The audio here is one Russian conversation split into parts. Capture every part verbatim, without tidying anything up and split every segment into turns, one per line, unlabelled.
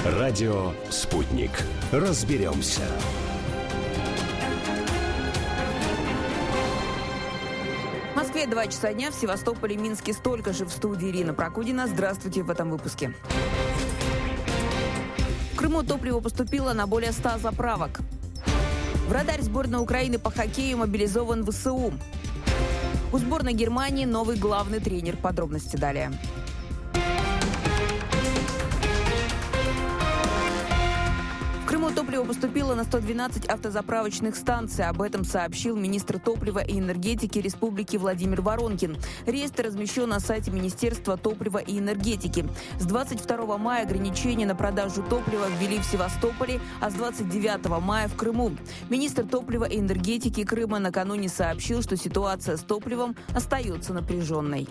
Радио «Спутник». Разберемся.
В Москве два часа дня, в Севастополе и Минске столько же. В студии Ирина Прокудина. Здравствуйте в этом выпуске. В Крыму топливо поступило на более ста заправок. Вратарь сборной Украины по хоккею мобилизован в ВСУ. У сборной Германии новый главный тренер. Подробности далее. В Крыму топливо поступило на сто двенадцать автозаправочных станций. Об этом сообщил министр топлива и энергетики Республики Владимир Воронкин. Реестр размещен на сайте Министерства топлива и энергетики. С двадцать второго мая ограничения на продажу топлива ввели в Севастополе, а с двадцать девятого мая в Крыму. Министр топлива и энергетики Крыма накануне сообщил, что ситуация с топливом остается напряженной.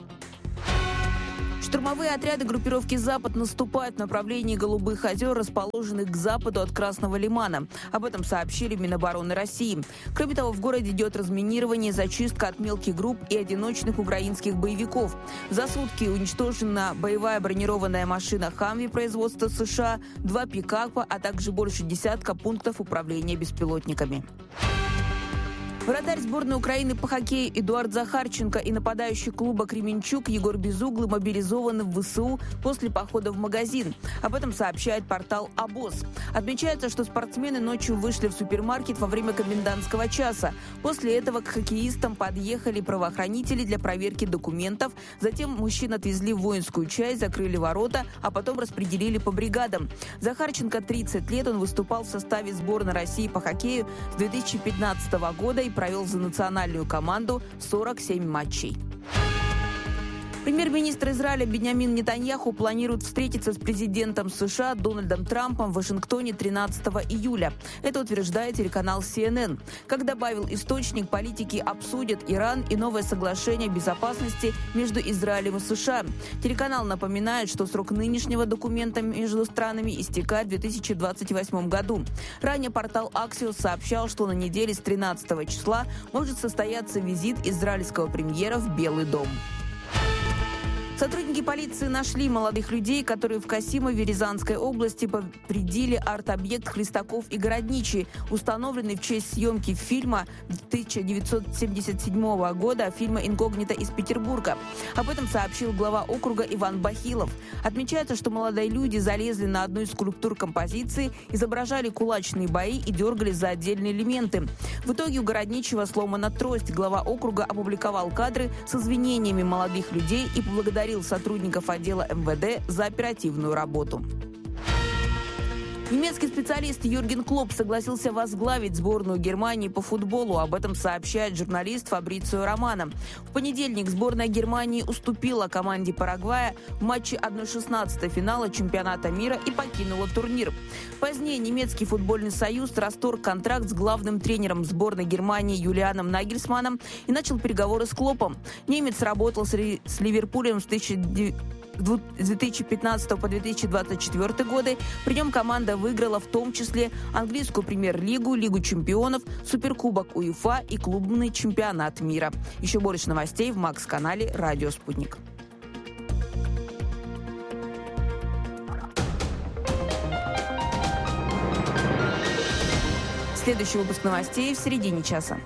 Штурмовые отряды группировки «Запад» наступают в направлении Голубых озер, расположенных к западу от Красного лимана. Об этом сообщили в Минобороны России. Кроме того, в городе идет разминирование, зачистка от мелких групп и одиночных украинских боевиков. За сутки уничтожена боевая бронированная машина «Хамви» производства США, два пикапа, а также больше десятка пунктов управления беспилотниками. Вратарь сборной Украины по хоккею Эдуард Захарченко и нападающий клуба «Кременчук» Егор Безуглый мобилизованы в ВСУ после похода в магазин. Об этом сообщает портал «Обоз». Отмечается, что спортсмены ночью вышли в супермаркет во время комендантского часа. После этого к хоккеистам подъехали правоохранители для проверки документов. Затем мужчин отвезли в воинскую часть, закрыли ворота, а потом распределили по бригадам. Захарченко тридцать лет, он выступал в составе сборной России по хоккею с две тысячи пятнадцатого года и провел за национальную команду сорок семь матчей. Премьер-министр Израиля Биньямин Нетаньяху планирует встретиться с президентом США Дональдом Трампом в Вашингтоне тринадцатого июля. Это утверждает телеканал си эн эн. Как добавил источник, политики обсудят Иран и новое соглашение безопасности между Израилем и США. Телеканал напоминает, что срок нынешнего документа между странами истекает в две тысячи двадцать восьмом году. Ранее портал Axios сообщал, что на неделе с тринадцатого числа может состояться визит израильского премьера в Белый дом. Сотрудники полиции нашли молодых людей, которые в Касимове Рязанской области повредили арт-объект Хлестаков и Городничий, установленный в честь съемки фильма тысяча девятьсот семьдесят седьмого года, фильма «Инкогнито» из Петербурга. Об этом сообщил глава округа Иван Бахилов. Отмечается, что молодые люди залезли на одну из скульптур композиции, изображали кулачные бои и дергались за отдельные элементы. В итоге у Городничего сломана трость. Глава округа опубликовал кадры с извинениями молодых людей и поблагодарил сотрудников отдела эм вэ дэ за оперативную работу. Немецкий специалист Юрген Клопп согласился возглавить сборную Германии по футболу. Об этом сообщает журналист Фабрицио Романо. В понедельник сборная Германии уступила команде Парагвая в матче одна шестнадцатая финала чемпионата мира и покинула турнир. Позднее немецкий футбольный союз расторг контракт с главным тренером сборной Германии Юлианом Нагельсманном и начал переговоры с Клоппом. Немец работал с Ливерпулем с две тысячи пятнадцатого по две тысячи двадцать четвёртый годы. При нем команда выиграла в том числе английскую премьер-лигу, Лигу чемпионов, суперкубок УЕФА и клубный чемпионат мира. Еще больше новостей в Макс-канале «Радио Спутник». Следующий выпуск новостей в середине часа.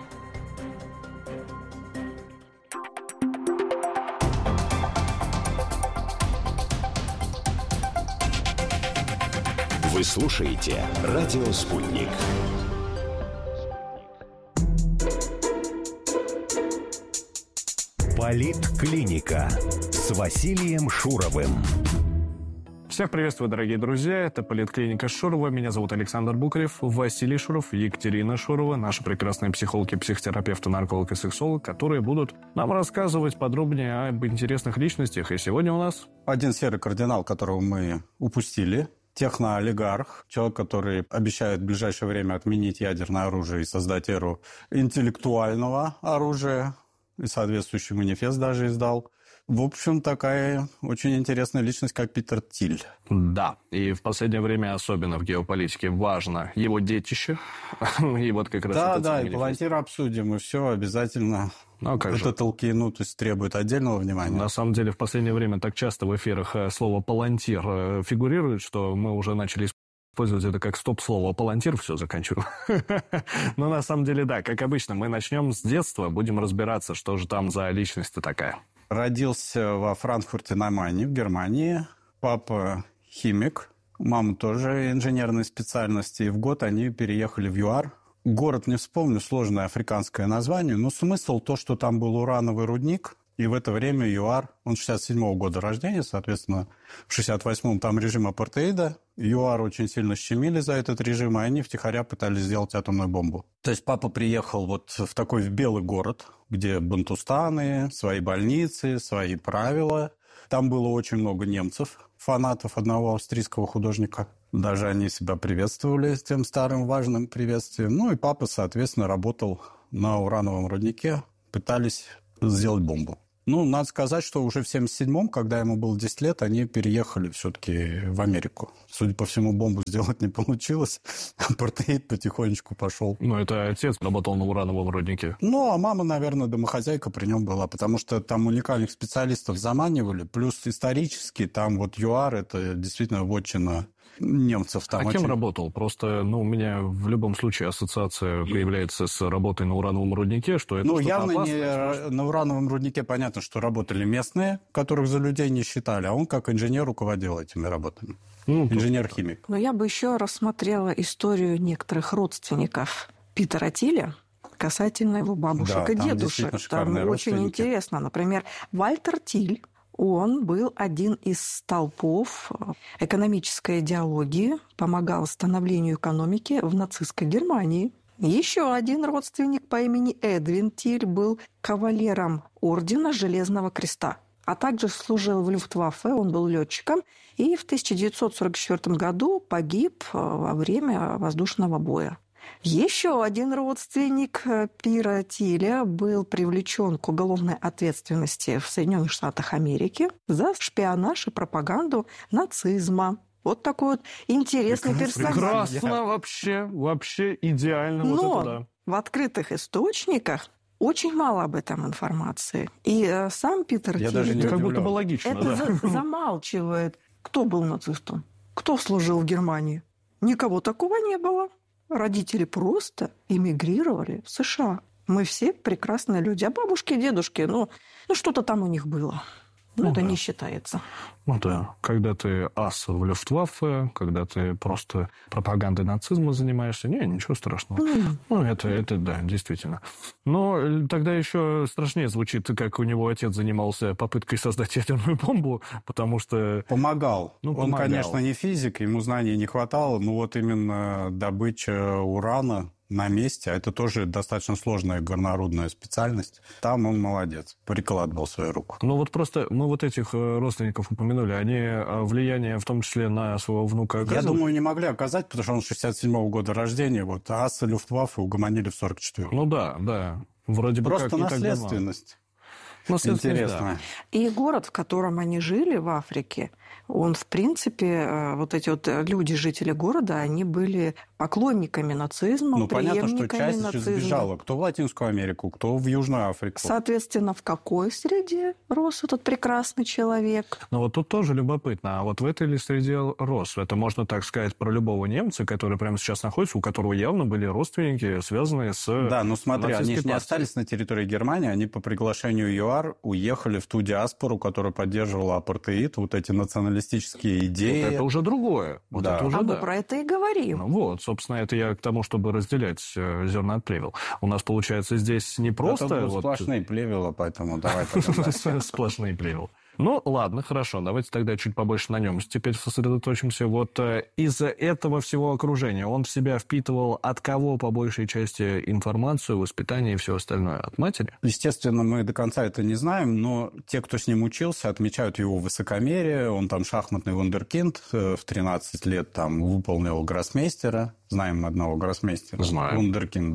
Вы слушаете «Радио Спутник». Политклиника с Василием Шуровым.
Всех приветствую, дорогие друзья. Это Политклиника Шурова. Меня зовут Александр Букарев, Василий Шуров, Екатерина Шурова, наши прекрасные психологи, психотерапевты, нарколог и сексолог, которые будут нам рассказывать подробнее об интересных личностях. И сегодня у нас...
Один серый кардинал, которого мы упустили. Техноолигарх, человек, который обещает в ближайшее время отменить ядерное оружие и создать эру интеллектуального оружия. И соответствующий манифест даже издал. В общем, такая очень интересная личность, как Питер Тиль.
Да, и в последнее время, особенно в геополитике, важно его детище. И вот как раз
да, да, и Палантир обсудим, и все обязательно.
Ну, как
это толкину, то есть требует отдельного внимания.
На самом деле, в последнее время так часто в эфирах слово «палантир» фигурирует, что мы уже начали использовать это как стоп-слово. «Палантир» все, заканчиваю. Но на самом деле, да, как обычно, мы начнем с детства, будем разбираться, что же там за личность-то такая.
Родился во Франкфурте на Майне, в Германии. Папа химик, мама тоже инженерной специальности. И в год они переехали в ЮАР. Город, не вспомню, сложное африканское название, но смысл то, что там был урановый рудник. И в это время ЮАР, он шестьдесят седьмого года рождения, соответственно, в шестьдесят восьмом там режим апартеида. ЮАР очень сильно щемили за этот режим, и они втихаря пытались сделать атомную бомбу. То есть папа приехал вот в такой белый город, где бантустаны, свои больницы, свои правила. Там было очень много немцев, фанатов одного австрийского художника. Даже они себя приветствовали тем старым важным приветствием. Ну и папа, соответственно, работал на урановом руднике, пытались сделать бомбу. Ну, надо сказать, что уже в семьдесят седьмом, когда ему было десять лет, они переехали все-таки в Америку. Судя по всему, бомбу сделать не получилось. Апартеид потихонечку пошел.
Ну, это отец работал на урановом руднике.
Ну, а мама, наверное, домохозяйка при нем была, потому что там уникальных специалистов заманивали. Плюс исторически там вот ЮАР – это действительно вотчина немцев. Там
а
очень...
кем работал? Просто, ну, у меня в любом случае ассоциация появляется с работой на урановом руднике, что это
ну,
что-то
явно
опасное.
Не... На урановом руднике понятно, что работали местные, которых за людей не считали, а он как инженер руководил этими работами. Ну, инженер-химик.
Но я бы еще рассмотрела историю некоторых родственников Питера Тиля касательно его бабушек
да,
и
там
дедушек. Там очень интересно. Например, Вальтер Тиль, он был один из столпов экономической идеологии, помогал становлению экономики в нацистской Германии. Еще один родственник по имени Эдвин Тиль был кавалером ордена Железного Креста, а также служил в Люфтваффе, он был летчиком, и в тысяча девятьсот сорок четвёртом году погиб во время воздушного боя. Еще один родственник Пира Тиля был привлечен к уголовной ответственности в Соединенных Штатах Америки за шпионаж и пропаганду нацизма. Вот такой вот интересный персонаж.
Прекрасно вообще, вообще идеально.
Но
вот это да.
в открытых источниках очень мало об этом информации. И э, сам Питер
Я
Тиль
даже не
как
удивлен.
будто бы логично.
это
Да.
за- замалчивает. Кто был нацистом? Кто служил в Германии? Никого такого не было. Родители просто эмигрировали в США. Мы все прекрасные люди. А бабушки, дедушки, ну, ну что-то там у них было. Ну,
Ну
это
да.
не считается.
Ну да, когда ты ас в Люфтваффе, когда ты просто пропагандой нацизма занимаешься, не, ничего страшного.
Mm.
Ну, это, это да, действительно. Но тогда еще страшнее звучит, как у него отец занимался попыткой создать ядерную бомбу, потому что...
Помогал.
Ну,
Он,
помогал.
конечно, не физик, ему знаний не хватало, но вот именно добыча урана на месте, а это тоже достаточно сложная горнорудная специальность, там он молодец, прикладывал свою руку.
Ну вот просто мы вот этих э, родственников упомянули, они э, влияние в том числе на своего внука
Я
оказывали?
думаю, не могли оказать, потому что он шестьдесят седьмого года рождения, вот, а асы Люфтваффе угомонили в сорок четвёртом.
Ну да, да. Вроде бы
Просто
как не так давно.
наследственность.
Наследственность,
Интересно.
И город, в котором они жили, в Африке, он, в принципе, вот эти вот люди, жители города, они были поклонниками нацизма,
Ну, понятно, что
преемниками
часть еще
нацизма.
сбежала. Кто в Латинскую Америку, кто в Южную Африку.
Соответственно, в какой среде рос этот прекрасный человек?
Но вот тут тоже любопытно. А вот в этой ли среде рос? Это можно так сказать про любого немца, который прямо сейчас находится, у которого явно были родственники, связанные с...
Да, но смотри, они
нацистской
же не
партией.
остались на территории Германии, они по приглашению ЮАР уехали в ту диаспору, которая поддерживала апартеид, вот эти националистические идеи.
Вот это уже другое. Вот
Да.
это уже
А
да.
мы про это и говорим.
Ну вот, собственно, это я к тому, чтобы разделять э, зерна от плевел. У нас, получается, здесь не просто...
Это
вот-
сплошные плевела, поэтому давай потом дальше.
Сплошные плевел. Ну, ладно, хорошо, давайте тогда чуть побольше на нем теперь сосредоточимся. Вот э, из-за этого всего окружения он в себя впитывал от кого по большей части информацию, воспитание и все остальное? От матери?
Естественно, мы до конца это не знаем, но те, кто с ним учился, отмечают его высокомерие. Он там шахматный вундеркинд, э, в тринадцать лет там выполнил гроссмейстера. Знаем одного гроссмейстера.
Знаем.
Вундеркинда.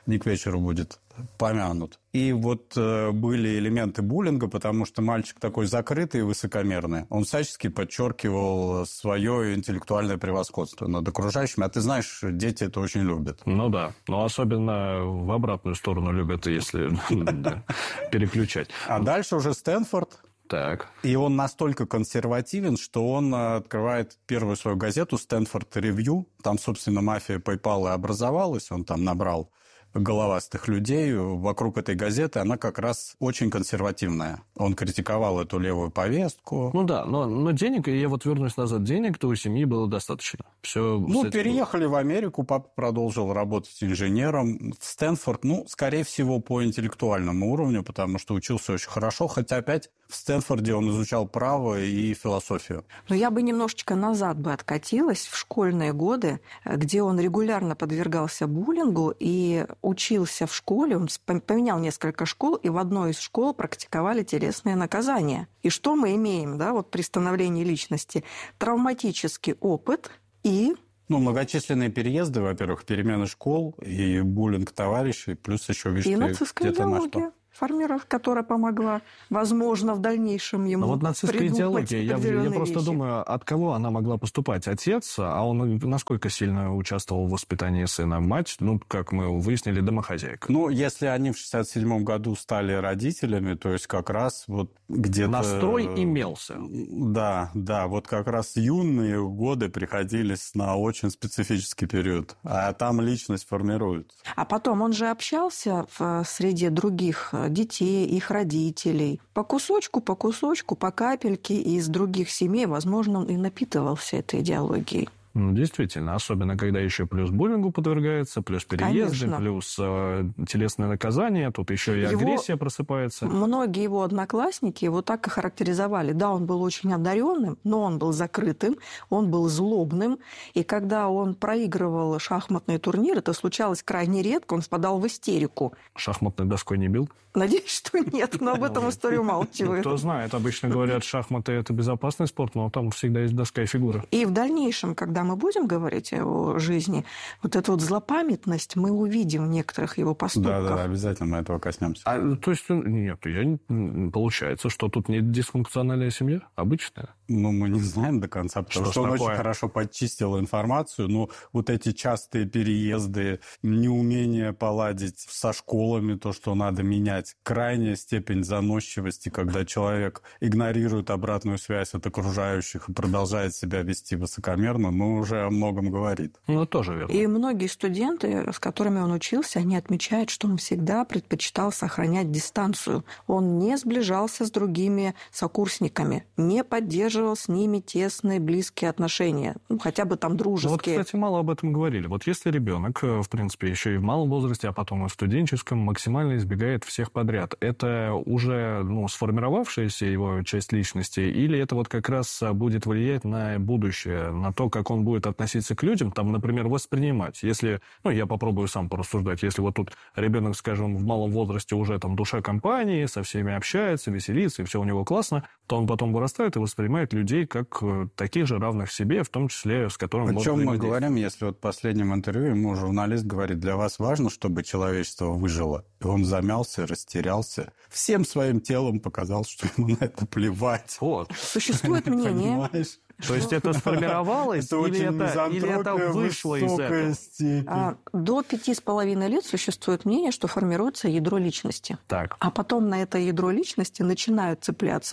не к вечеру будет помянут. И вот э, были элементы буллинга, потому что мальчик такой закрытый и высокомерный. Он всячески подчеркивал свое интеллектуальное превосходство над окружающими. А ты знаешь, дети это очень любят.
Ну да, но особенно в обратную сторону любят, если переключать.
А дальше уже Стэнфорд.
Так.
И он настолько консервативен, что он открывает первую свою газету «Стэнфорд Ревью». Там, собственно, мафия PayPal и образовалась. Он там набрал головастых людей вокруг этой газеты, она как раз очень консервативная. Он критиковал эту левую повестку.
Ну да, но, но денег, и я вот вернусь назад, денег-то у семьи было достаточно. Все
ну, переехали было. в Америку, папа продолжил работать инженером. В Стэнфорд, ну, скорее всего, по интеллектуальному уровню, потому что учился очень хорошо, хотя опять в Стэнфорде он изучал право и философию.
Но я бы немножечко назад бы откатилась в школьные годы, где он регулярно подвергался буллингу и учился в школе, он поменял несколько школ, и в одной из школ практиковали телесные наказания. И что мы имеем, да, вот при становлении личности? Травматический опыт и...
Ну, многочисленные переезды, во-первых, перемены школ и буллинг товарищей, плюс еще, видишь,
и нацистская идеология, формировать, которая помогла, возможно, в дальнейшем ему.
Но вот нацистская идеология, я, я просто
вещи.
думаю, от кого она могла поступать? Отец, а он насколько сильно участвовал в воспитании сына? Мать, ну, как мы выяснили, домохозяйка.
Ну, если они в шестьдесят седьмом году стали родителями, то есть как раз вот где-то...
Настрой имелся.
Да, да, вот как раз юные годы приходились на очень специфический период, а там личность формируется.
А потом он же общался в среде других детей, их родителей. По кусочку, по кусочку, по капельке из других семей, возможно, он и напитывался этой идеологией.
Ну, действительно, особенно когда еще плюс буллингу подвергается, плюс переезды,
Конечно.
плюс э, телесное наказание, тут еще и
Его...
агрессия просыпается.
Многие его одноклассники его так и характеризовали. Да, он был очень одаренным, но он был закрытым, он был злобным, и когда он проигрывал шахматный турнир, это случалось крайне редко, он впадал в истерику.
Шахматной доской не бил?
Надеюсь, что нет, но об этом история умалчивает.
Кто знает, обычно говорят, шахматы – это безопасный спорт, но там всегда есть доска и фигура.
И в дальнейшем, когда мы будем говорить о его жизни, вот эту вот злопамятность мы увидим в некоторых его поступках.
Да, да, обязательно мы этого коснемся.
А, то есть, нет, я не, получается, что тут не дисфункциональная семья, обычная?
Ну, мы не знаем до конца, потому что, что он такое? очень хорошо подчистил информацию, но вот эти частые переезды, неумение поладить со школами, то, что надо менять, крайняя степень заносчивости, когда человек игнорирует обратную связь от окружающих и продолжает себя вести высокомерно, ну, уже о многом говорит.
Ну, тоже верно.
И многие студенты, с которыми он учился, они отмечают, что он всегда предпочитал сохранять дистанцию. Он не сближался с другими сокурсниками, не поддерживал с ними тесные, близкие отношения, ну, хотя бы там дружеские.
Ну, вот, кстати, мало об этом говорили. Вот если ребенок, в принципе, еще и в малом возрасте, а потом и в студенческом, максимально избегает всех подряд, это уже ну, сформировавшаяся его часть личности, или это вот как раз будет влиять на будущее, на то, как он будет относиться к людям, там, например, воспринимать. Если, ну, я попробую сам порассуждать, если вот тут ребенок, скажем, в малом возрасте уже там душа компании, со всеми общается, веселится, и все у него классно, то он потом вырастает и воспринимает людей как таких же равных себе, в том числе, с которыми
может взаимодействовать. О чем мы говорим, если вот в последнем интервью ему журналист говорит, для вас важно, чтобы человечество выжило? И он замялся, растерялся. Всем своим телом показал, что ему на это плевать.
Вот.
Существует мнение...
Понимаешь?
То есть это сформировалось,
это
или, это, или это вышло из этого?
А, до пяти с половиной лет существует мнение, что формируется ядро личности.
Так.
А потом на это ядро личности начинают цепляться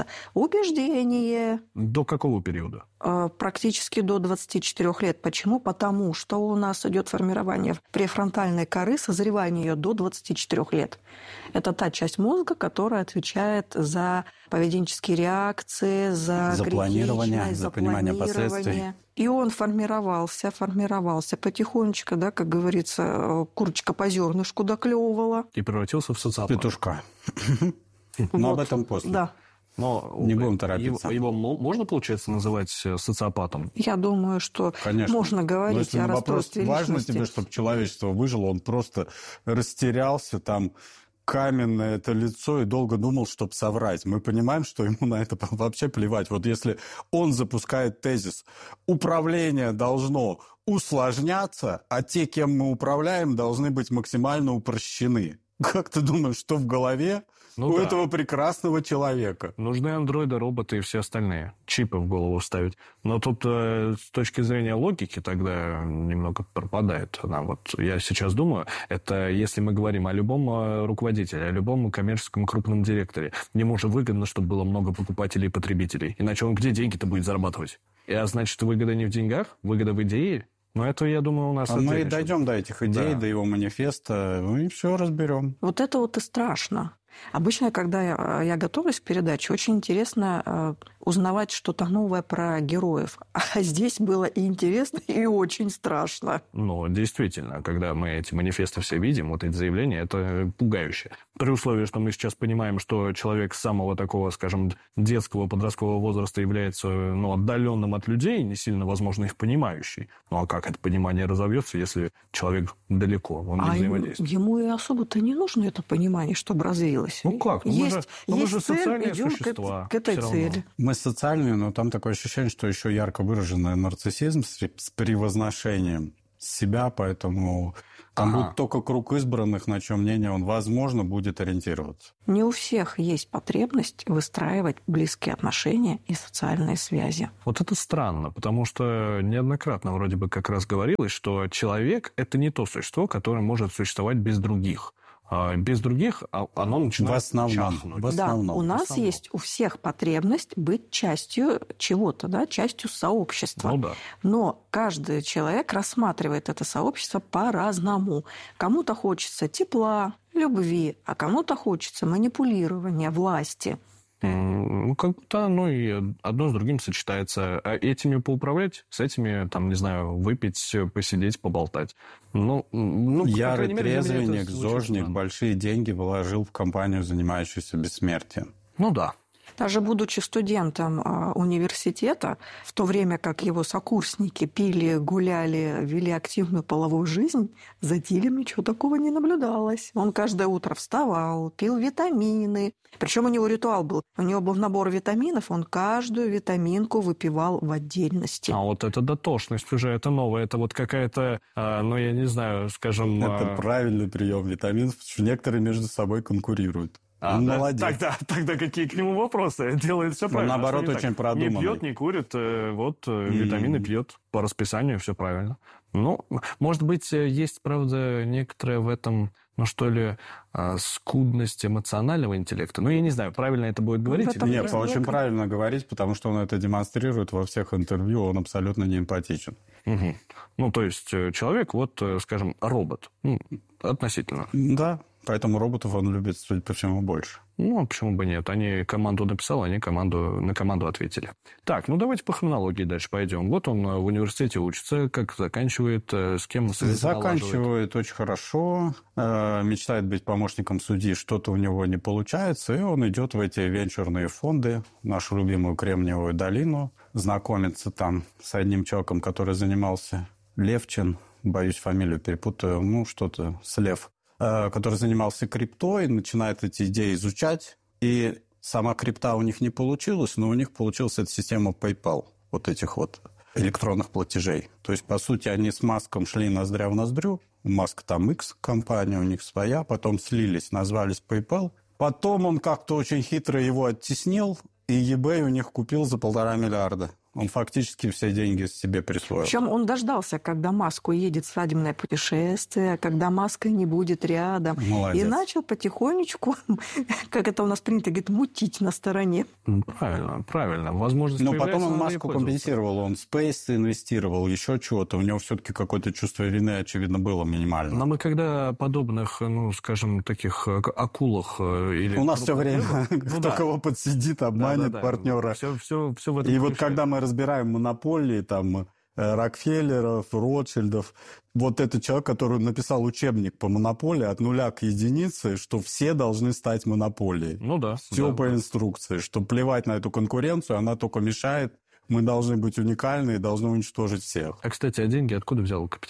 убеждения.
До какого периода?
А, практически до двадцати четырёх лет. Почему? Потому что у нас идет формирование префронтальной коры, созревание ее до двадцати четырёх лет. Это та часть мозга, которая отвечает за поведенческие реакции, за,
за планирование,
за
понимание последствий.
И он формировался, формировался потихонечку, да, как говорится, курочка по зернышку доклевывала.
И превратился в социопата.
Петушка. Но об этом после.
Да.
Но
не будем торопиться.
Его, его можно, получается, называть социопатом?
Я думаю, что
Конечно.
можно говорить о расстройстве личности.
Важно тебе, чтобы человечество выжило, он просто растерялся там, каменное это лицо и долго думал, чтобы соврать. Мы понимаем, что ему на это вообще плевать. Вот если он запускает тезис, управление должно усложняться, а те, кем мы управляем, должны быть максимально упрощены. Как ты думаешь, что в голове ну у да. этого прекрасного человека?
Нужны андроиды, роботы и все остальные. Чипы в голову ставить. Но тут э, с точки зрения логики тогда немного пропадает. Она, вот, я сейчас думаю, это если мы говорим о любом э, руководителе, о любом коммерческом крупном директоре, ему же выгодно, чтобы было много покупателей и потребителей. Иначе он где деньги-то будет зарабатывать? И, а значит, выгода не в деньгах, выгода в идее. Но это, я думаю, у нас...
А мы и дойдем до этих идей, да. до его манифеста, ну и все разберем.
Вот это вот и страшно. Обычно, когда я, я готовлюсь к передаче, очень интересно э, узнавать что-то новое про героев. А здесь было и интересно, и очень страшно.
Ну, действительно, когда мы эти манифесты все видим, вот эти заявления, это пугающе. При условии, что мы сейчас понимаем, что человек с самого такого, скажем, детского, подросткового возраста является ну, отдаленным от людей, не сильно, возможно, их понимающий. Ну, а как это понимание разовьется, если человек далеко, он не
а
взаимодействует?
Ему и особо-то не нужно это понимание, чтобы развилось.
Ну как? Ну,
есть,
мы же, ну, мы же
цель,
социальные
идем
существа.
К, к этой цели.
Мы социальные, но там такое ощущение, что еще ярко выраженный нарциссизм с, с превозношением себя, поэтому там ага. будет только круг избранных, на чье мнение он, возможно, будет ориентироваться.
Не у всех есть потребность выстраивать близкие отношения и социальные связи.
Вот это странно, потому что неоднократно вроде бы как раз говорилось, что человек – это не то существо, которое может существовать без других. Без других оно начинает
в основном,
чахнуть.
В основном. Да, у нас основном. есть у всех потребность быть частью чего-то, да, частью сообщества.
Ну, да.
Но каждый человек рассматривает это сообщество по-разному. Кому-то хочется тепла, любви, а кому-то хочется манипулирования, власти.
Ну, как будто оно и одно с другим сочетается. А этими поуправлять, с этими, там, не знаю, выпить, посидеть, поболтать. Ну, ну
ярый трезвенник, зожник, большие деньги вложил в компанию, занимающуюся бессмертием.
Ну да.
Даже будучи студентом университета, в то время как его сокурсники пили, гуляли, вели активную половую жизнь, за Тилем ничего такого не наблюдалось. Он каждое утро вставал, пил витамины. Причем у него ритуал был. У него был набор витаминов, он каждую витаминку выпивал в отдельности.
А вот это дотошность уже, это новое. Это вот какая-то, ну, я не знаю, скажем...
Это правильный прием витаминов, потому что некоторые между собой конкурируют.
А,
ну,
да?
молодец.
Тогда, тогда какие к нему вопросы? Делает все правильно.
Но наоборот, очень
так.
продуманный.
Не пьет, не курит, вот mm-hmm. витамины пьет по расписанию, все правильно. Ну, может быть, есть, правда, некоторая в этом, ну, что ли, скудность эмоционального интеллекта. Ну, я не знаю, правильно это будет говорить?
Или нет, очень правильно говорить, потому что он это демонстрирует во всех интервью, он абсолютно не эмпатичен.
Угу. Ну, то есть человек, вот, скажем, робот. Ну, относительно.
Да. Поэтому роботов он любит, судя по всему, больше.
Ну, почему бы нет? Они команду написали, они команду, на команду ответили. Так, ну давайте по хронологии дальше пойдем. Вот он в университете учится, как заканчивает, с кем связь налаживает.
Заканчивает очень хорошо, мечтает быть помощником судьи, что-то у него не получается, и он идет в эти венчурные фонды, нашу любимую Кремниевую долину, знакомится там с одним человеком, который занимался, Левчин, боюсь, фамилию перепутаю, ну, что-то с Лев, который занимался криптой, начинает эти идеи изучать, и сама крипта у них не получилась, но у них получилась эта система PayPal, вот этих вот электронных платежей. То есть, по сути, они с Маском шли ноздря в ноздрю, у Маска там X компания, у них своя, потом слились, назвались PayPal. Потом он как-то очень хитро его оттеснил, и eBay у них купил за полтора миллиарда. Он фактически все деньги себе присвоил.
Причем он дождался, когда Маск уедет в свадебное путешествие, когда Маска не будет рядом.
Молодец.
И начал потихонечку, как это у нас принято, говорит, мутить на стороне.
Правильно, правильно. Возможность
Но потом он Маску компенсировал, он в Space инвестировал, еще чего-то. У него все-таки какое-то чувство вины, очевидно, было минимально.
Но мы когда подобных, ну, скажем, таких акулах... Или
у нас все время
ну,
кто
да.
кого подсидит, обманет
да, да, да.
партнера.
Все, все, все в этом
И
ключе.
вот когда мы разбираем монополии, там, Рокфеллеров, Ротшильдов, вот этот человек, который написал учебник по монополии от нуля к единице, что все должны стать монополией.
Ну да.
Все
да,
по
да.
инструкции, что плевать на эту конкуренцию, она только мешает. Мы должны быть уникальны и должны уничтожить всех.
А, кстати, а деньги откуда взял капитал?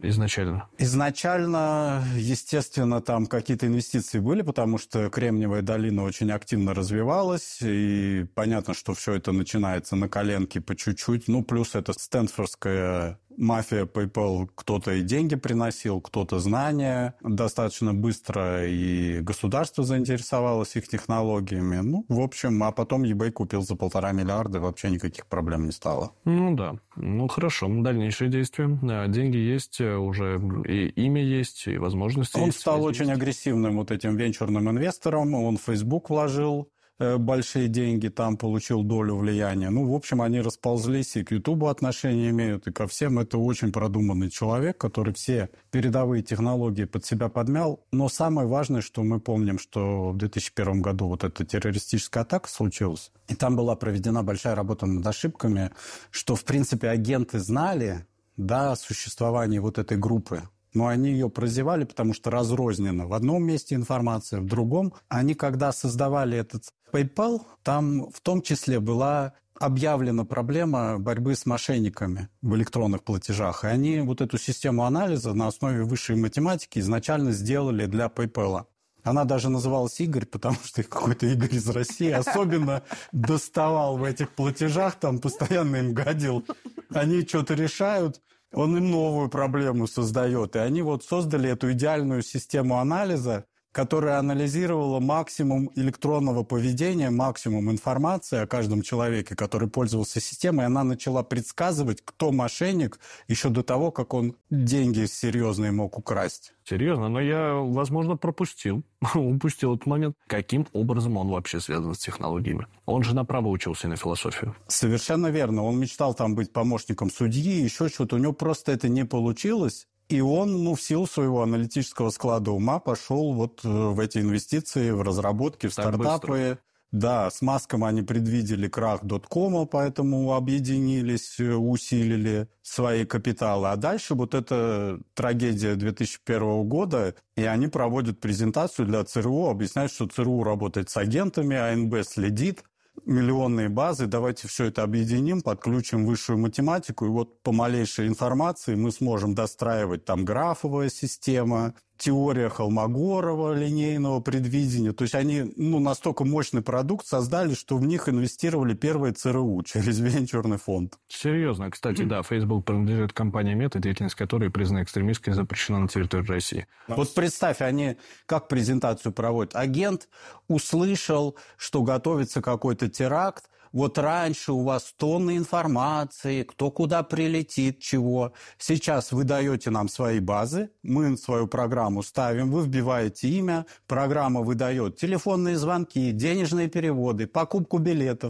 изначально?
Изначально, естественно, там какие-то инвестиции были, потому что Кремниевая долина очень активно развивалась, и понятно, что все это начинается на коленке по чуть-чуть. Ну, плюс это стэнфордская мафия PayPal, кто-то и деньги приносил, кто-то знания. Достаточно быстро и государство заинтересовалось их технологиями. Ну, в общем, а потом eBay купил за полтора миллиарда, и вообще никаких проблем не стало.
Ну да. Ну хорошо, дальнейшие действия. Да, деньги есть, уже и имя есть, и возможности
Он
есть.
стал очень агрессивным вот этим венчурным инвестором, он в Facebook вложил большие деньги, там получил долю влияния. Ну, в общем, они расползлись и к Ютубу отношения имеют, и ко всем. Это очень продуманный человек, который все передовые технологии под себя подмял. Но самое важное, что мы помним, что в две тысячи первом году вот эта террористическая атака случилась, и там была проведена большая работа над ошибками, что, в принципе, агенты знали, да, о существовании вот этой группы. Но они ее прозевали, потому что разрознена в одном месте информация, в другом. Они, когда создавали этот PayPal, там в том числе была объявлена проблема борьбы с мошенниками в электронных платежах. И они вот эту систему анализа на основе высшей математики изначально сделали для PayPal. Она даже называлась Игорь, потому что какой-то Игорь из России особенно доставал в этих платежах, там постоянно им гадил. Они что-то решают, он им новую проблему создает. И они вот создали эту идеальную систему анализа, которая анализировала максимум электронного поведения, максимум информации о каждом человеке, который пользовался системой. И она начала предсказывать, кто мошенник, еще до того, как он деньги серьезные мог украсть.
Серьезно? Но я, возможно, пропустил, упустил этот момент. Каким образом он вообще связан с технологиями? Он же на право учился и на философию.
Совершенно верно. Он мечтал там быть помощником судьи, еще что-то. У него просто это не получилось. И он, ну, в силу своего аналитического склада ума пошел вот в эти инвестиции, в разработки, в так стартапы. Быстро. Да, с Маском они предвидели крах доткома, поэтому объединились, усилили свои капиталы. А дальше вот эта трагедия две тысячи первого года, и они проводят презентацию для ЦРУ, объясняют, что ЦРУ работает с агентами, АНБ следит. Миллионные базы, давайте все это объединим, подключим высшую математику, и вот по малейшей информации мы сможем достраивать там графовая система, теория Холмогорова, линейного предвидения. То есть они ну, настолько мощный продукт создали, что в них инвестировали первые ЦРУ через венчурный фонд.
Серьезно. Кстати, да, Facebook принадлежит компании Мета, деятельность которой признана экстремистской и запрещена на территории России.
Вот представь, они как презентацию проводят. Агент услышал, что готовится какой-то теракт. Вот раньше у вас тонны информации, кто куда прилетит, чего. Сейчас вы даете нам свои базы, мы свою программу ставим, вы вбиваете имя, программа выдает телефонные звонки, денежные переводы, покупку билетов,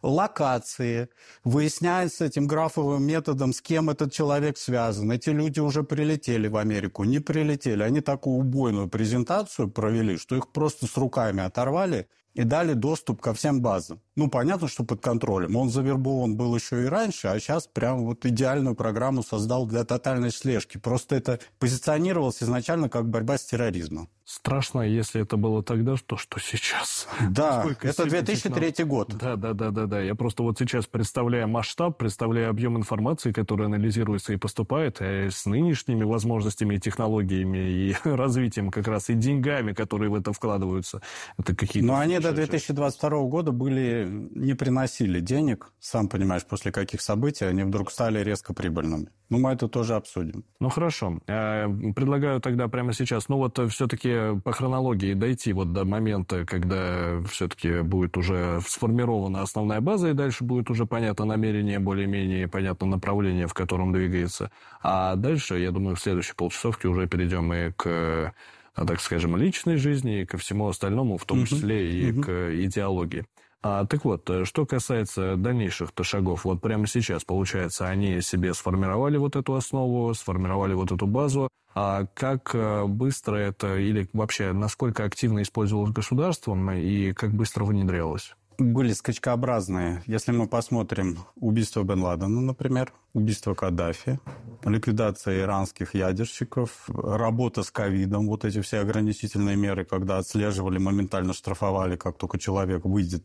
локации. Выясняет с этим графовым методом, с кем этот человек связан. Эти люди уже прилетели в Америку, не прилетели. Они такую убойную презентацию провели, что их просто с руками оторвали и дали доступ ко всем базам. Ну, понятно, что под контролем. Он завербован был еще и раньше, а сейчас прям вот идеальную программу создал для тотальной слежки. Просто это позиционировалось изначально как борьба с терроризмом.
Страшно, если это было тогда, то что сейчас.
Да, сколько это две тысячи третий год.
Да, да, да, да, да. Я просто вот сейчас представляю масштаб, представляю объем информации, который анализируется и поступает, а с нынешними возможностями и технологиями, и развитием как раз, и деньгами, которые в это вкладываются. Это какие-то...
Но они до две тысячи двадцать второго года были, не приносили денег. Сам понимаешь, после каких событий они вдруг стали резко прибыльными. Ну, мы это тоже обсудим.
Ну, хорошо. Предлагаю тогда прямо сейчас, ну, вот все-таки по хронологии дойти вот до момента, когда все-таки будет уже сформирована основная база, и дальше будет уже понятно намерение, более-менее понятно направление, в котором двигается. А дальше, я думаю, в следующей полчасовке уже перейдем и к, так скажем, личной жизни, и ко всему остальному, в том uh-huh. числе и uh-huh. к идеологии. А, так вот, что касается дальнейших-то шагов, вот прямо сейчас, получается, они себе сформировали вот эту основу, сформировали вот эту базу. А как быстро это, или вообще, насколько активно использовалось государством, и как быстро внедрялось?
Были скачкообразные. Если мы посмотрим убийство Бен Ладена, например, убийство Каддафи, ликвидация иранских ядерщиков, работа с ковидом, вот эти все ограничительные меры, когда отслеживали, моментально штрафовали, как только человек выйдет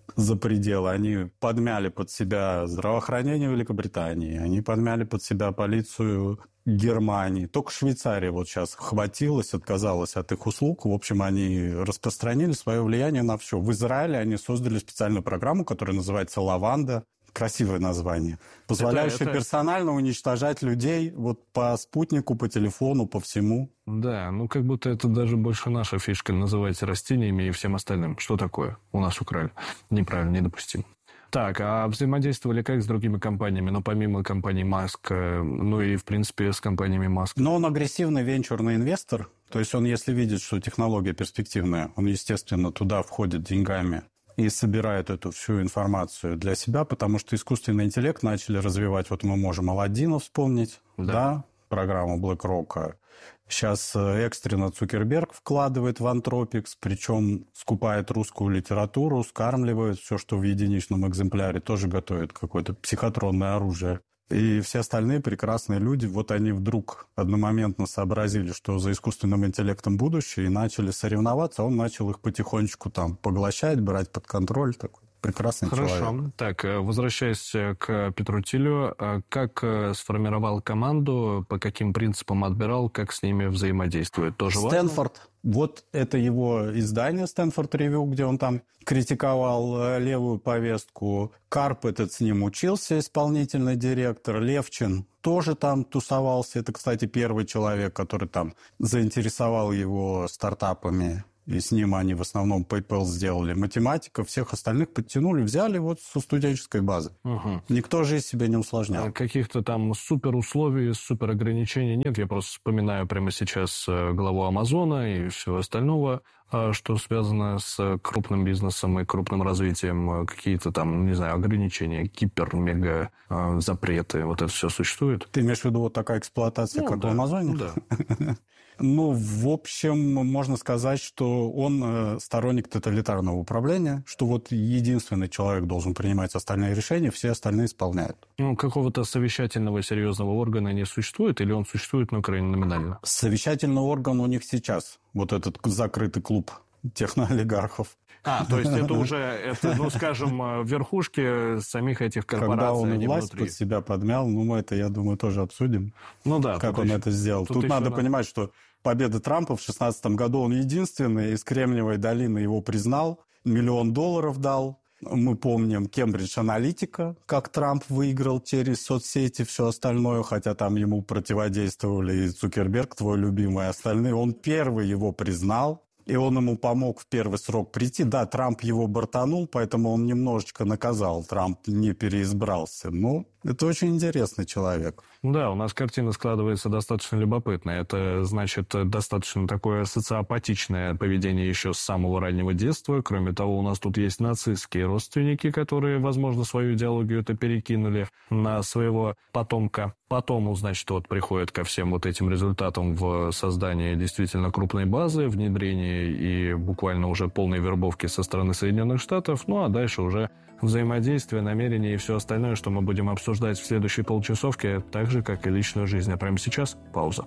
за пределы. Они подмяли под себя здравоохранение Великобритании, они подмяли под себя полицию Германии. Только Швейцария вот сейчас хватилась, отказалась от их услуг. В общем, они распространили свое влияние на все. В Израиле они создали специальную программу, которая называется «Лаванда». Красивое название. Позволяющее это, это... персонально уничтожать людей вот по спутнику, по телефону, по всему.
Да, ну как будто это даже больше наша фишка, называйте растениями и всем остальным. Что такое? У нас украли. Неправильно, недопустимо. Так, а взаимодействовали как с другими компаниями? Ну, помимо компании Маск, ну и, в принципе, с компаниями Маск.
Но он агрессивный венчурный инвестор. То есть он, если видит, что технология перспективная, он, естественно, туда входит деньгами и собирает эту всю информацию для себя, потому что искусственный интеллект начали развивать. Вот мы можем Аладдина вспомнить, да, да программу BlackRock. Сейчас экстренно Цукерберг вкладывает в Антропикс, причем скупает русскую литературу, скармливает все, что в единичном экземпляре, тоже готовит какое-то психотронное оружие. И все остальные прекрасные люди, вот они вдруг одномоментно сообразили, что за искусственным интеллектом будущее, и начали соревноваться, а он начал их потихонечку там поглощать, брать под контроль. Такой прекрасный
Хорошо.
человек.
Хорошо. Так, возвращаясь к Петру Тилю, как сформировал команду, по каким принципам отбирал, как с ними взаимодействует? Тоже
Стэнфорд.
Важно?
Вот это его издание «Стэнфорд Ревью», где он там критиковал левую повестку. Карп этот с ним учился, исполнительный директор. Левчин тоже там тусовался. Это, кстати, первый человек, который там заинтересовал его стартапами. И с ним они в основном PayPal сделали. Математика, всех остальных подтянули, взяли вот со студенческой базы. Угу. Никто жизнь себе не усложнял.
А каких-то там супер условий, супер ограничений нет. Я просто вспоминаю прямо сейчас главу Амазона и всего остального, что связано с крупным бизнесом и крупным развитием. Какие-то там, не знаю, ограничения, гипер-мега запреты. Вот это все существует.
Ты имеешь в виду вот такая эксплуатация, ну, как да. в Амазоне?
Да.
Ну, в общем, можно сказать, что он сторонник тоталитарного управления, что вот единственный человек должен принимать остальные решения, все остальные исполняют.
Ну, какого-то совещательного серьезного органа не существует, или он существует, но крайне номинально?
Совещательный орган у них сейчас, вот этот закрытый клуб техноолигархов.
А, то есть это уже, это, ну, скажем, верхушки самих этих корпораций.
Когда он власть
внутри.
под себя подмял, ну, мы это, я думаю, тоже обсудим.
Ну да.
Как он еще, это сделал. Тут, тут надо надо понимать, что победа Трампа в две тысячи шестнадцатом году, он единственный из Кремниевой долины его признал, миллион долларов дал. Мы помним Кембридж Аналитика, как Трамп выиграл через соцсети, все остальное, хотя там ему противодействовали и Цукерберг, твой любимый, и остальные. Он первый его признал. И он ему помог в первый срок прийти. Да, Трамп его бортанул, поэтому он немножечко наказал. Трамп не переизбрался. Но это очень интересный человек.
Да, у нас картина складывается достаточно любопытная. Это, значит, достаточно такое социопатичное поведение еще с самого раннего детства. Кроме того, у нас тут есть нацистские родственники, которые, возможно, свою идеологию это перекинули на своего потомка. Потом, значит, вот приходит ко всем вот этим результатам в создании действительно крупной базы, внедрении и буквально уже полной вербовки со стороны Соединенных Штатов. Ну, а дальше уже взаимодействие, намерения и все остальное, что мы будем обсуждать в следующей полчасовке, так же, как и личную жизнь. А прямо сейчас пауза.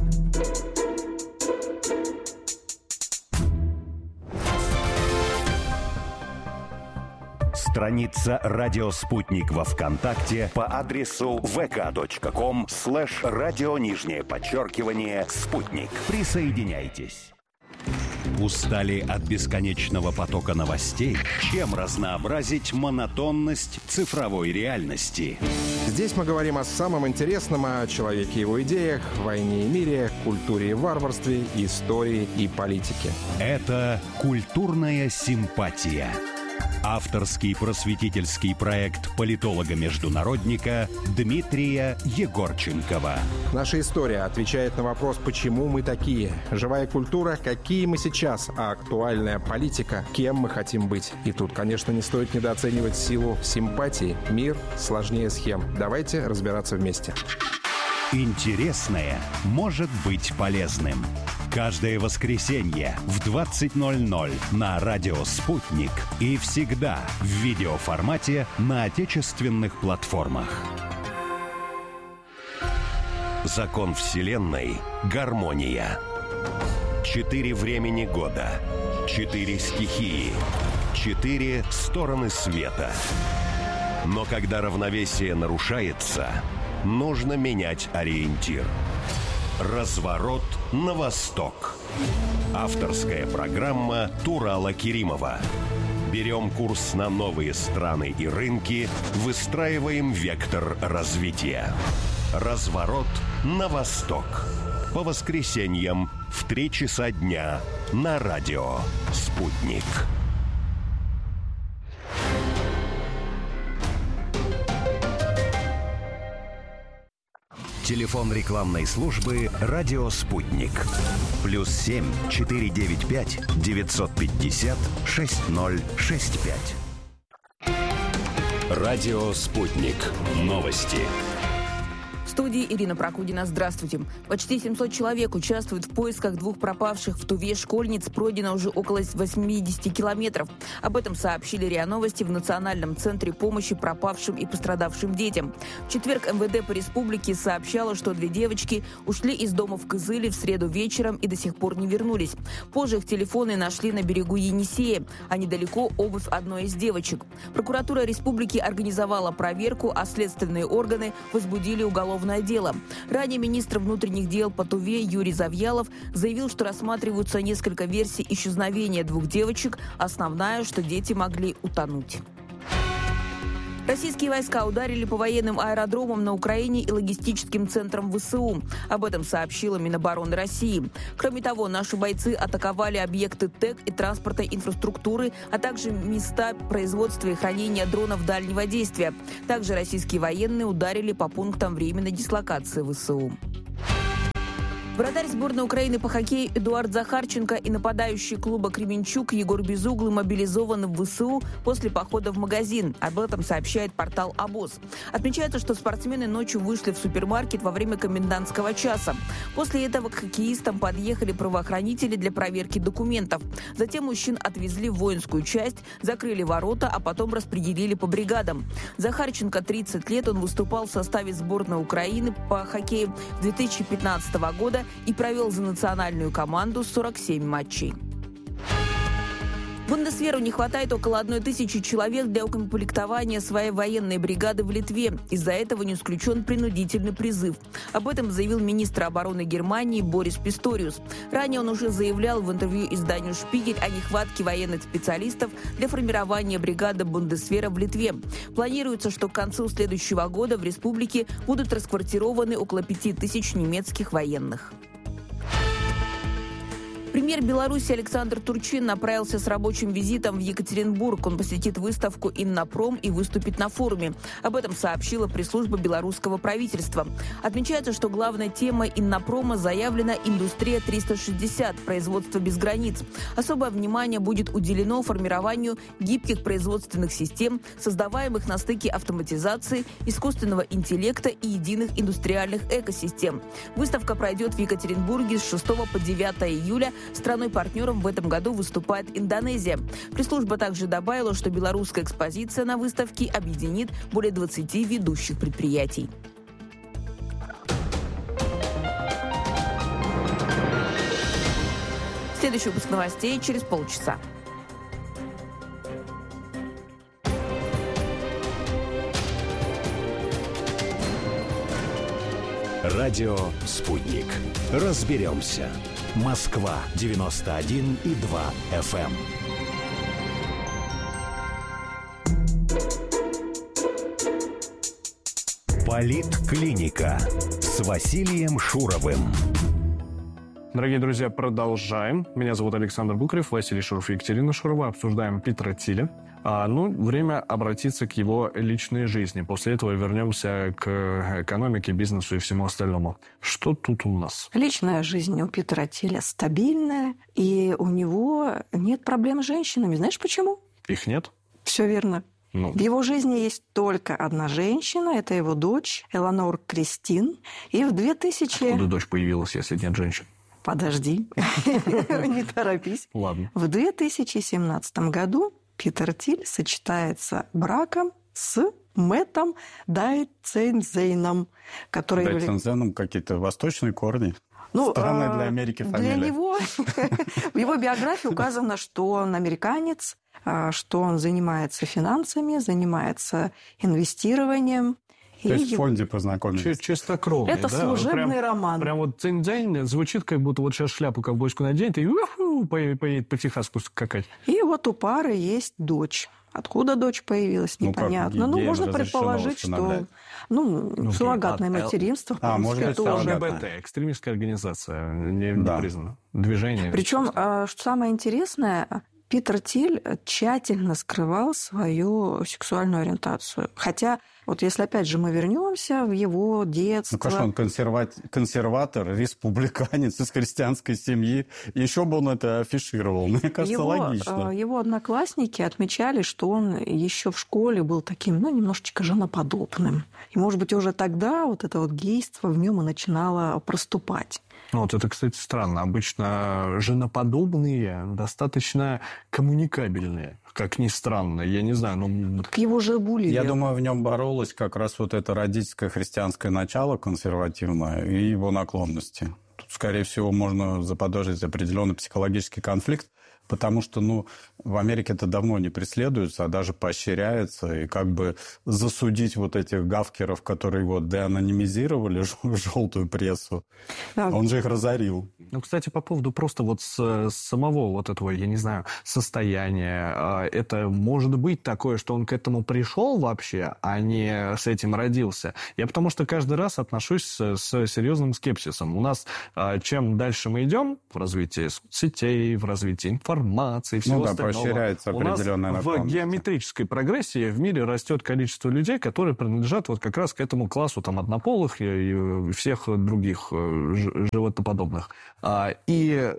Страница «Радио Спутник» во ВКонтакте по адресу vk.com слэш радио нижнее подчеркивание «Спутник». Присоединяйтесь. Устали от бесконечного потока новостей? Чем разнообразить монотонность цифровой реальности?
Здесь мы говорим о самом интересном, о человеке и его идеях, войне и мире, культуре и варварстве, истории и политике.
Это «Культурная симпатия». Авторский просветительский проект политолога-международника Дмитрия Егорченкова.
Наша история отвечает на вопрос, почему мы такие. Живая культура, какие мы сейчас, а актуальная политика, кем мы хотим быть. И тут, конечно, не стоит недооценивать силу симпатии. Мир сложнее схем. Давайте разбираться вместе.
Интересное может быть полезным. Каждое воскресенье в двадцать ноль ноль на радио «Спутник» и всегда в видеоформате на отечественных платформах. Закон Вселенной – гармония. Четыре времени года, четыре стихии, Четыре стороны света. Но когда равновесие нарушается, нужно менять ориентир. «Разворот на восток». Авторская программа Турала Керимова. Берем курс на новые страны и рынки, выстраиваем вектор развития. «Разворот на восток». По воскресеньям в три часа дня на радио «Спутник». Телефон рекламной службы «Радио Спутник». Плюс семь четыре девять пять девятьсот пятьдесят шесть ноль шесть пять. Радио Спутник. Новости.
В студии Ирина Прокудина. Здравствуйте. Почти семьсот человек участвуют в поисках двух пропавших в Туве школьниц. Пройдено уже около восьмидесяти километров. Об этом сообщили РИА Новости в Национальном центре помощи пропавшим и пострадавшим детям. В четверг эм вэ дэ по республике сообщало, что две девочки ушли из дома в Кызыле в среду вечером и до сих пор не вернулись. Позже их телефоны нашли на берегу Енисея, а недалеко обувь одной из девочек. Прокуратура республики организовала проверку, а следственные органы возбудили уголовное дело. Ранее министр внутренних дел по Туве Юрий Завьялов заявил, что рассматриваются несколько версий исчезновения двух девочек. Основная, что дети могли утонуть. Российские войска ударили по военным аэродромам на Украине и логистическим центрам вэ эс у. Об этом сообщила Минобороны России. Кроме того, наши бойцы атаковали объекты ТЭК и транспортной инфраструктуры, а также места производства и хранения дронов дальнего действия. Также российские военные ударили по пунктам временной дислокации вэ эс у. Вратарь сборной Украины по хоккею Эдуард Захарченко и нападающий клуба «Кременчук» Егор Безуглый мобилизованы в вэ эс у после похода в магазин. Об этом сообщает портал «Обоз». Отмечается, что спортсмены ночью вышли в супермаркет во время комендантского часа. После этого к хоккеистам подъехали правоохранители для проверки документов. Затем мужчин отвезли в воинскую часть, закрыли ворота, а потом распределили по бригадам. Захарченко тридцать лет, он выступал в составе сборной Украины по хоккею с две тысячи пятнадцатого года и провел за национальную команду сорок семь матчей. Бундесверу не хватает около одной тысячи человек для укомплектования своей военной бригады в Литве. Из-за этого не исключен принудительный призыв. Об этом заявил министр обороны Германии Борис Писториус. Ранее он уже заявлял в интервью изданию «Шпигель» о нехватке военных специалистов для формирования бригады Бундесвера в Литве. Планируется, что к концу следующего года в республике будут расквартированы около пяти тысяч немецких военных. Премьер Беларуси Александр Турчин направился с рабочим визитом в Екатеринбург. Он посетит выставку «Иннопром» и выступит на форуме. Об этом сообщила пресс-служба белорусского правительства. Отмечается, что главной темой «Иннопрома» заявлена «Индустрия триста шестьдесят. Производство без границ». Особое внимание будет уделено формированию гибких производственных систем, создаваемых на стыке автоматизации, искусственного интеллекта и единых индустриальных экосистем. Выставка пройдет в Екатеринбурге с шестого по девятое июля. Страной-партнером в этом году выступает Индонезия. Пресс-служба также добавила, что белорусская экспозиция на выставке объединит более двадцати ведущих предприятий. Следующий выпуск новостей через полчаса.
Радио «Спутник». Разберемся. Москва девяносто один и два эф эм. Политклиника с Василием Шуровым.
Дорогие друзья, продолжаем. Меня зовут Александр Букарев, Василий Шуров и Екатерина Шурова. Обсуждаем Петра Тиля. А, ну, время обратиться к его личной жизни. После этого вернемся к экономике, бизнесу и всему остальному. Что тут у нас?
Личная жизнь у Петра Тиля стабильная, и у него нет проблем с женщинами. Знаешь почему?
Их нет?
Все верно.
Ну.
В его жизни есть только одна женщина, это его дочь Эланор Кристин. И в две тысячи...
Откуда дочь появилась, если нет женщин?
Подожди, не торопись.
Ладно.
В две тысячи семнадцатом году Петр Тиль сочетается браком с Мэттом Дайцензейном, который...
Дайцензеном какие-то восточные корни.
Ну,
странная для Америки фамилия.
Для него, в его биографии указано, что он американец, что он занимается финансами, занимается инвестированием.
То есть в фонде познакомились.
Чистокровный,
это
да?
служебный
прям,
роман.
Прям вот цинь-дзянь звучит, как будто вот сейчас шляпу ковбойскую наденет и поедет по Техаску скакать.
И вот у пары есть дочь. Откуда дочь появилась, непонятно. Ну, ну можно предположить, что ну, ну, суррогатное материнство.
А, может быть,
ЛГБТ, экстремистская организация, не, да. не признана. Движение.
Причем, что самое интересное, Питер Тиль тщательно скрывал свою сексуальную ориентацию. Хотя, вот если опять же мы вернемся в его детство...
Ну, конечно, он консерва... консерватор, республиканец из христианской семьи. Еще бы он это афишировал. Мне кажется,
его,
логично.
Его одноклассники отмечали, что он еще в школе был таким, ну, немножечко женоподобным. И, может быть, уже тогда вот это вот гейство в нем и начинало проступать.
Вот это, кстати, странно. Обычно женоподобные достаточно коммуникабельные, как ни странно. Я не знаю, ну...
Так его же булили.
Я думаю, в нем боролось как раз вот это родительское христианское начало консервативное и его наклонности. Тут, скорее всего, можно заподозрить определенный психологический конфликт, потому что, ну, в Америке это давно не преследуется, а даже поощряется. И как бы засудить вот этих гавкеров, которые его деанонимизировали, желтую прессу, да. Он же их разорил.
Ну, кстати, по поводу просто вот с, самого вот этого, я не знаю, состояния. Это может быть такое, что он к этому пришел вообще, а не с этим родился. Я потому что каждый раз отношусь с, с серьезным скепсисом. У нас чем дальше мы идем в развитии соцсетей, в развитии информации, информации и всего
ну, да,
остального.
поощряется определенная наклонность.
В геометрической прогрессии в мире растет количество людей, которые принадлежат вот как раз к этому классу там, однополых и, и всех других животоподобных. И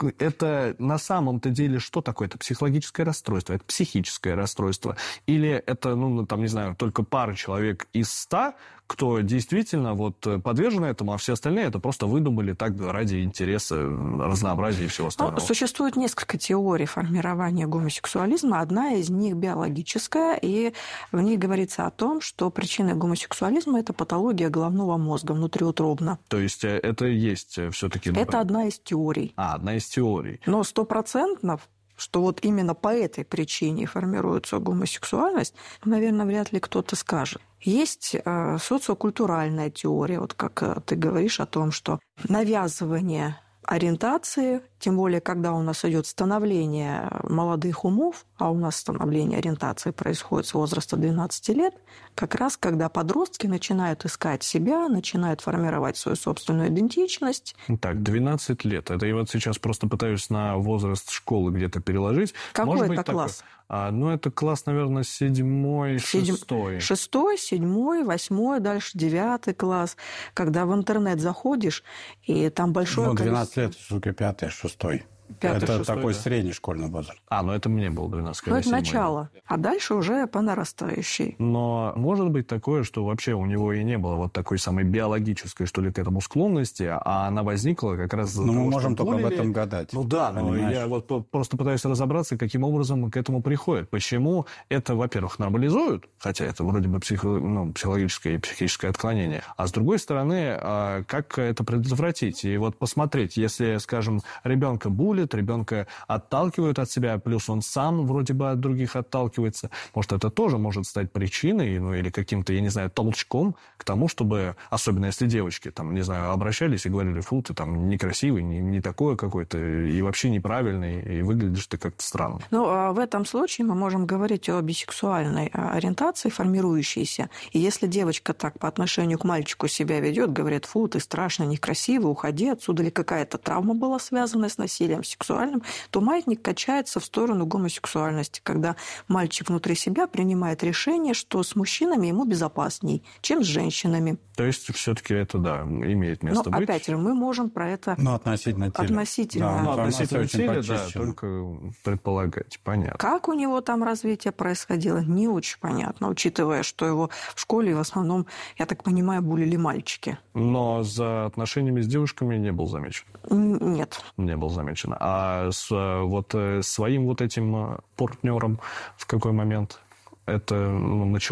это на самом-то деле что такое? Это психологическое расстройство, это психическое расстройство. Или это, ну, там, не знаю, только пара человек из ста, кто действительно вот подвержен этому, а все остальные это просто выдумали так ради интереса, разнообразия и всего остального.
Ну, существует несколько теорий формирования гомосексуализма. Одна из них биологическая, и в ней говорится о том, что причиной гомосексуализма – это патология головного мозга внутриутробно.
То есть это есть все-таки...
Это одна из теорий.
А, одна из теорий.
Но стопроцентно, что вот именно по этой причине формируется гомосексуальность, наверное, вряд ли кто-то скажет. Есть э, социокультуральная теория, вот как э, ты говоришь о том, что навязывание ориентации, тем более, когда у нас идет становление молодых умов, а у нас становление ориентации происходит с возраста двенадцати лет, как раз когда подростки начинают искать себя, начинают формировать свою собственную идентичность.
Так, двенадцать лет. Это я вот сейчас просто пытаюсь на возраст школы где-то переложить.
Какой
Может
это
быть,
класс?
А, ну, это класс, наверное, седьмой,
Седьм...
шестой.
Шестой, седьмой, восьмой, дальше девятый класс. Когда в интернет заходишь, и там большое
ну,
количество...
двенадцать лет, сука, пятый, шестой.
Пятый,
это
шестой,
такой
да.
средний школьный возраст.
А, ну это мне было двенадцать.
Ну, это начало. А дальше уже по нарастающей.
Но может быть такое, что вообще у него и не было вот такой самой биологической, что ли, к этому склонности, а она возникла как раз из-за
ну,
того,
мы можем
что
только
булили.
об этом гадать.
Ну да, но
понимаешь?
я вот просто пытаюсь разобраться, каким образом к этому приходит. Почему это, во-первых, нормализуют, хотя это вроде бы психо... ну, психологическое и психическое отклонение, а с другой стороны, как это предотвратить? И вот посмотреть, если, скажем, ребенка булит, ребенка отталкивают от себя, плюс он сам вроде бы от других отталкивается. Может, это тоже может стать причиной, ну, или каким-то, я не знаю, толчком к тому, чтобы, особенно если девочки, там, не знаю, обращались и говорили, фу, ты там некрасивый, не, не такой какой-то, и вообще неправильный, и выглядишь ты как-то странно.
Ну, а в этом случае мы можем говорить о бисексуальной ориентации, формирующейся. И если девочка так по отношению к мальчику себя ведет, говорит, фу, ты страшно некрасивый, уходи отсюда, или какая-то травма была связана с насилием сексуальным, то маятник качается в сторону гомосексуальности, когда мальчик внутри себя принимает решение, что с мужчинами ему безопасней, чем с женщинами.
То есть все-таки это, да, имеет место
Но,
быть.
опять же, мы можем про это...
Ну, относительно теле.
Относительно,
да,
ну, относительно теле, да,
почищена.
только предполагать, понятно.
Как у него там развитие происходило, не очень понятно, учитывая, что его в школе в основном, я так понимаю, булили мальчики.
Но за отношениями с девушками не был замечен?
Нет.
Не был замечен. А с вот своим вот этим партнером в какой момент это ну, началось?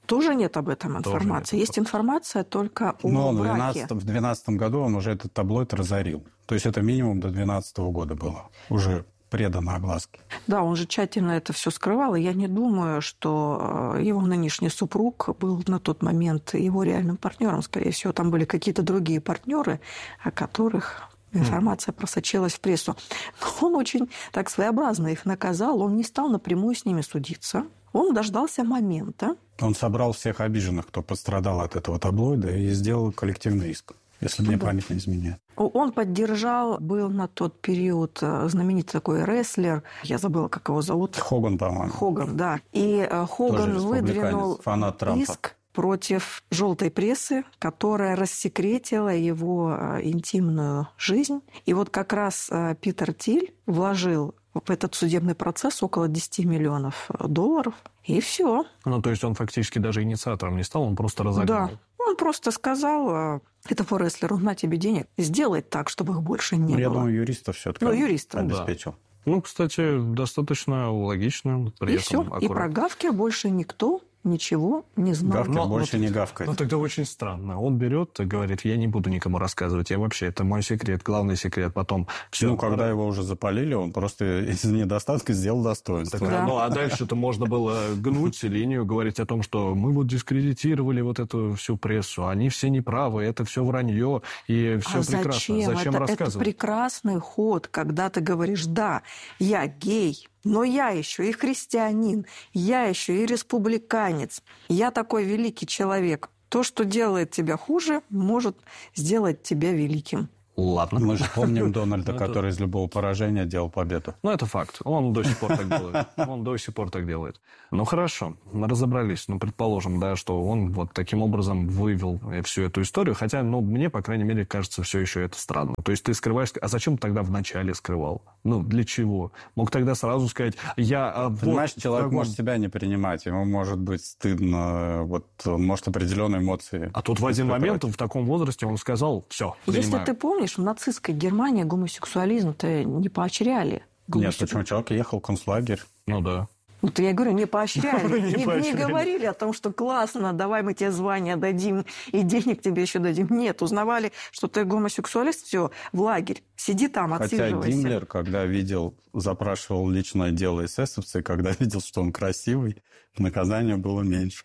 Тоже нет об этом информации. Есть информация только о
Но
браке.
в две тысячи двенадцатом году он уже этот таблоид разорил. То есть это минимум до две тысячи двенадцатого года было. Уже предано огласке.
Да, он же тщательно это все скрывал, и я не думаю, что его нынешний супруг был на тот момент его реальным партнером. Скорее всего, там были какие-то другие партнеры, о которых информация просочилась в прессу. Но он очень так своеобразно их наказал, он не стал напрямую с ними судиться. Он дождался момента.
Он собрал всех обиженных, кто пострадал от этого таблоида, и сделал коллективный иск, если мне да. память не изменяет.
Он поддержал, был на тот период знаменитый такой рестлер, я забыла, как его зовут.
Хоган, по-моему.
Хоган, да. И Хоган выдвинул иск против желтой прессы, которая рассекретила его интимную жизнь. И вот как раз Питер Тиль вложил в этот судебный процесс около десять миллионов долларов, и все.
Ну, то есть он фактически даже инициатором не стал, он просто разогнал.
Да, он просто сказал этому рестлеру: на тебе денег, сделай так, чтобы их больше не
ну,
было.
Я думаю, юристов все-таки
ну, юрист,
обеспечил.
Да. Ну, кстати, достаточно логично. При
и
этом
все.
аккурат.
И про Гавкер больше никто ничего не знал.
Гавкер
но,
больше
но,
не гавкает.
Ну, тогда очень странно. Он берет и говорит: я не буду никому рассказывать. Я вообще, это мой секрет, главный секрет. Потом все.
Ну, когда его уже запалили, он просто из недостатка сделал достоинство.
Так, да. Ну, а дальше-то можно было гнуть линию, говорить о том, что мы вот дискредитировали вот эту всю прессу. Они все неправы, это все вранье, и все
а
прекрасно.
Зачем?
Зачем
это,
рассказывать?
Это прекрасный ход, когда ты говоришь: да, я гей, но я еще и христианин, я еще и республиканец, я такой великий человек. То, что делает тебя хуже, может сделать тебя великим.
Ладно.
Мы же помним Дональда, который из любого поражения делал победу.
Ну, это факт. Он до сих пор так делает. Он до сих пор так делает. Ну, хорошо, разобрались. Ну, предположим, да, что он вот таким образом вывел всю эту историю. Хотя, ну, мне, по крайней мере, кажется, все еще это странно. То есть ты скрываешь... А зачем ты тогда вначале скрывал? Ну, для чего? Мог тогда сразу сказать: я...
Понимаешь,
вот,
человек
такой...
может себя не принимать. Ему может быть стыдно. Вот он может определенные эмоции...
А тут в один момент, в таком возрасте, он сказал: все, принимаю.
Если ты помнишь, в нацистской Германии гомосексуализм-то не поощряли.
Нет, почему? Человек ехал в концлагерь.
Ну да.
Вот я говорю, не поощряли.
не,
не,
поощряли.
Не говорили о том, что классно, давай мы тебе звание дадим и денег тебе еще дадим. Нет, узнавали, что ты гомосексуалист, все, в лагерь, сиди там, отсиживайся.
Хотя Гиммлер, когда видел, запрашивал личное дело эсэсовца, когда видел, что он красивый, наказание было меньше.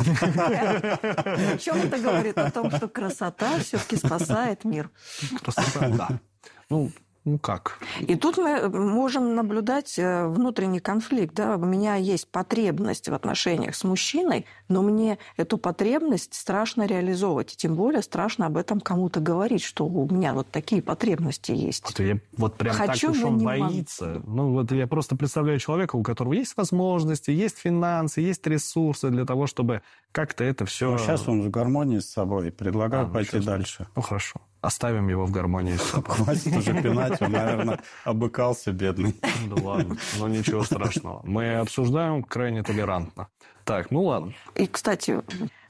О чем это говорит? О том, что красота все-таки спасает мир.
Красота, да. Ну, Ну как?
И тут мы можем наблюдать внутренний конфликт. Да? У меня есть потребность в отношениях с мужчиной, но мне эту потребность страшно реализовывать. И тем более страшно об этом кому-то говорить, что у меня вот такие потребности есть.
Вот, я, вот прям
Хочу,
так уж он боится.
Могу.
Ну вот я просто представляю человека, у которого есть возможности, есть финансы, есть ресурсы для того, чтобы как-то это все...
Ну, сейчас он в гармонии с собой. Предлагаю а, пойти
сейчас...
дальше.
Ну хорошо. Оставим его в гармонии с собой.
Хватит уже пинать, он, наверное, обыкался, бедный.
Да ладно, но ничего страшного. Мы обсуждаем крайне толерантно. Так, ну ладно.
И, кстати,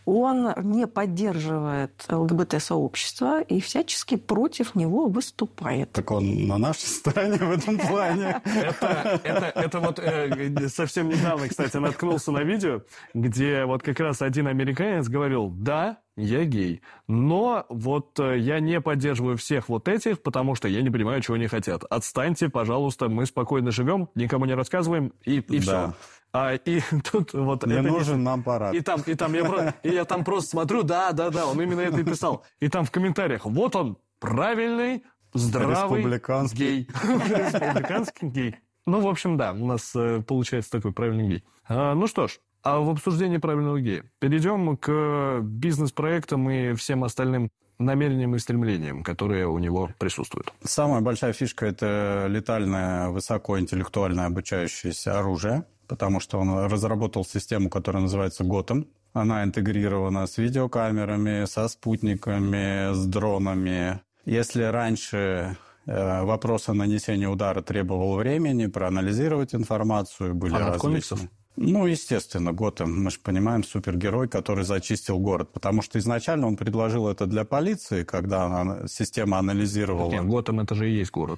он не поддерживает ЛГБТ-сообщество и всячески против него выступает.
Так он на нашей стороне в этом плане.
Это, это, это вот э, совсем недавно, кстати, наткнулся на видео, где вот как раз один американец говорил: да, я гей, но вот э, я не поддерживаю всех вот этих, потому что я не понимаю, чего они хотят. Отстаньте, пожалуйста, мы спокойно живем, никому не рассказываем, и, и все.
Да.
А, и тут вот
не
это
нужен
не...
нам парад.
И там, и там я, про... и я там просто смотрю, да, да, да, он именно это и писал. И там в комментариях: вот он, правильный, здравый
республиканский
гей. Республиканский гей. Ну, в общем, да, у нас э, получается такой правильный гей. А, ну что ж, а в обсуждении правильного гея перейдем к бизнес-проектам и всем остальным намерениям и стремлениям, которые у него присутствуют.
Самая большая фишка – это летальное, высокоинтеллектуальное обучающееся оружие, потому что он разработал систему, которая называется Готэм. Она интегрирована с видеокамерами, со спутниками, с дронами. Если раньше э, вопрос о нанесении удара требовал времени, проанализировать информацию, были
Фанат
различные...
комиксов?
Ну, естественно, Готэм, мы же понимаем, супергерой, который зачистил город. Потому что изначально он предложил это для полиции, когда она, система анализировала...
Нет, Готэм это же и есть город.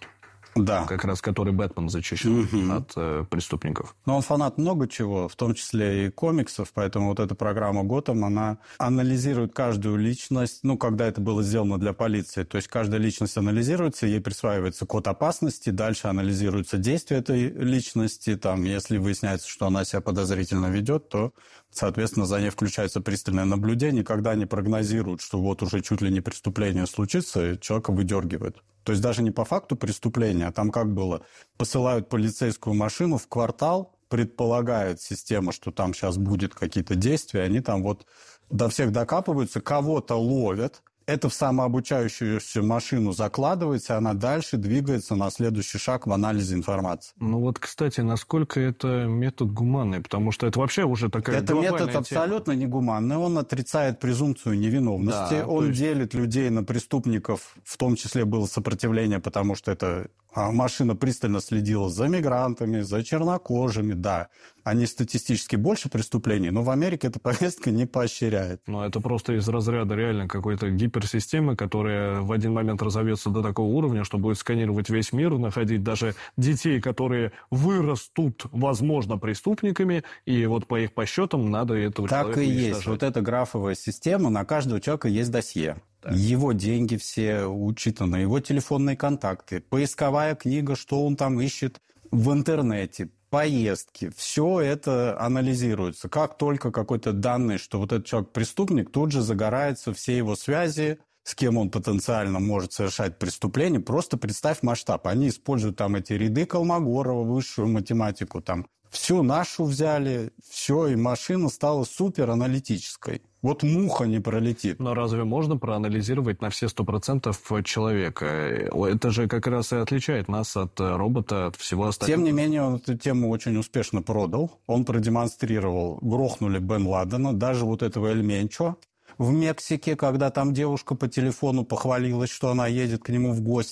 да.
как раз который Бэтмен зачищен угу. от э, преступников.
Но он фанат много чего, в том числе и комиксов, поэтому вот эта программа «Готэм», она анализирует каждую личность, ну, когда это было сделано для полиции, то есть каждая личность анализируется, ей присваивается код опасности, дальше анализируются действия этой личности, там, если выясняется, что она себя подозрительно ведет, то, соответственно, за ней включается пристальное наблюдение, когда они прогнозируют, что вот уже чуть ли не преступление случится, и человека выдергивают. То есть даже не по факту преступления, а там как было? Посылают полицейскую машину в квартал, предполагает система, что там сейчас будет какие-то действия, они там вот до всех докапываются, кого-то ловят, это в самообучающуюся машину закладывается, она дальше двигается на следующий шаг в анализе информации.
Ну вот, кстати, насколько это метод гуманный, потому что это вообще уже такая
это
глобальная
метод
тема.
Абсолютно негуманный, он отрицает презумпцию невиновности, да, он есть... делит людей на преступников, в том числе было сопротивление, потому что это машина пристально следила за мигрантами, за чернокожими, да. Они статистически больше преступлений, но в Америке эта повестка не поощряет.
Но это просто из разряда реально какой-то гиперсистемы, которая в один момент разовьется до такого уровня, что будет сканировать весь мир, находить даже детей, которые вырастут, возможно, преступниками, и вот по их подсчетам надо этого человека
Так и
уничтожать.
есть. Вот эта графовая система, на каждого человека есть досье. Так. Его деньги все учитаны, его телефонные контакты, поисковая книга, что он там ищет в интернете, поездки. Все это анализируется. Как только какой-то данный, что вот этот человек преступник, тут же загораются все его связи, с кем он потенциально может совершать преступление. Просто представь масштаб. Они используют там эти ряды Колмогорова, высшую математику, там всю нашу взяли, все, и машина стала супераналитической. Вот муха не пролетит.
Но разве можно проанализировать на все сто процентов человека? Это же как раз и отличает нас от робота, от всего остального.
Тем не менее, он эту тему очень успешно продал. Он продемонстрировал, грохнули Бен Ладена, даже вот этого Эль Менчо в Мексике, когда там девушка по телефону похвалилась, что она едет к нему в гости.